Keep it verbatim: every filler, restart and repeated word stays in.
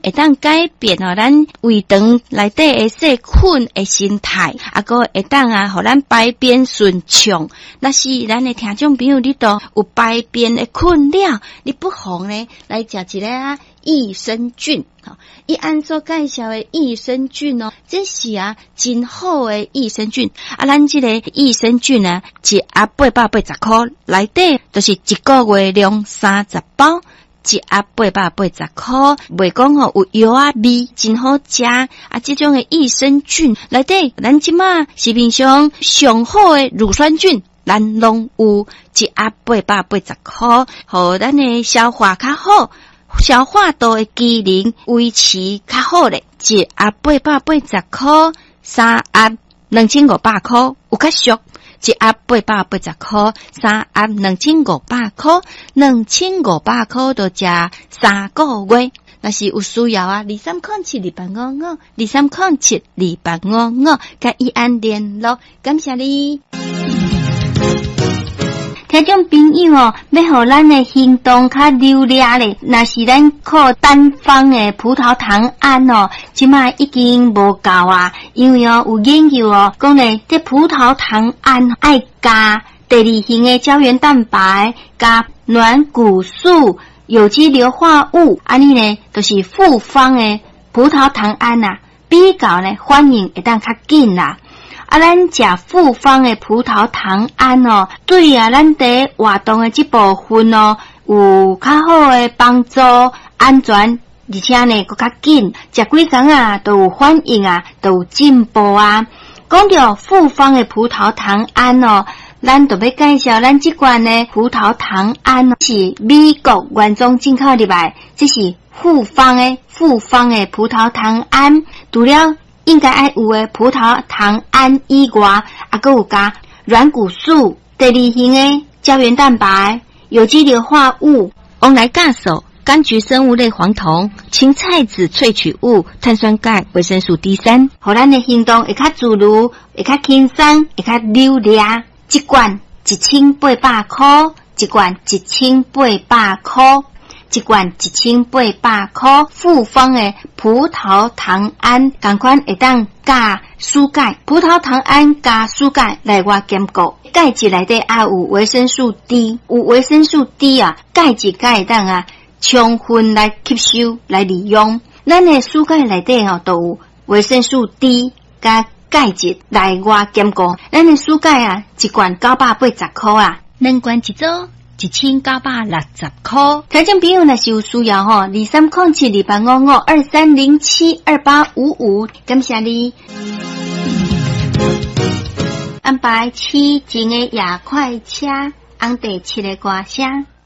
会当改变哦，咱胃肠内底的细菌的形态，啊个会当啊，互咱排便顺畅。那是咱的听众朋友，你都有排便的困扰，你不妨呢来食一个啊益生菌。好，伊按所介绍的益生菌哦，这是啊真好的益生菌。啊，咱这个益生菌啊，一盒八百八十块，内底就是一个月量三十包。一盒八百八十块，袂讲吼有药啊味，真好食啊！这种的益生菌内底，咱即马市面上上好的乳酸菌，咱拢有一盒八百八十块，互咱的消化较好，消化道的机能维持较好咧。一盒八百八十块，三盒两千五百块，有较俗。一盒八百八十块，三盒两千五百块，两千五百块就食三个月。若是有需要啊，二三空七二八五五，二三空七二八五五，甲伊安联络，感谢你。听众朋友哦，要互咱的行动较流利咧，若是咱靠单方的葡萄糖胺哦，即卖已经无够啊，因为哦有研究哦，讲咧这葡萄糖胺爱加第二型的胶原蛋白、加软骨素、有机硫化物，安尼呢都、就是复方的葡萄糖胺啊，比较呢反应会当较紧啦。啊，咱食复方的葡萄糖胺哦，对啊，咱伫活动的这部分哦，有较好的帮助，安全，而且呢，佫较紧，食几工啊，都有反应啊，都有进步啊。讲到复方的葡萄糖胺哦，咱就要介绍咱这款的葡萄糖胺是美国原装进口入来，这是复方的复方的葡萄糖胺，除了应该爱有的葡萄糖胺以外，还佫有加软骨素、第二型的胶原蛋白、有机硫化物、翁来酵素、柑橘生物类黄酮、青菜籽萃取物、碳酸钙、维生素 D 三，互咱的行动会较自如，会较轻松，会较流利。一罐一千八百块，一罐一千八百块。一罐一千八百块，复方的葡萄糖胺，同款会当加蔬钙，葡萄糖胺加蔬钙来我兼顾。钙质内底也有维生素 D， 有维生素 D 啊，钙质钙会当啊充分来吸收来利用。咱的蔬钙内底哦都有维生素 D 加钙质来我兼顾。咱的蔬钙啊，一罐九百八十块啊，两罐一组。一千九百六十块，听众朋友若是有需要吼，二三空七二八五五二三零七二八五五，感谢你。安排起前的夜快车，红地七个歌声。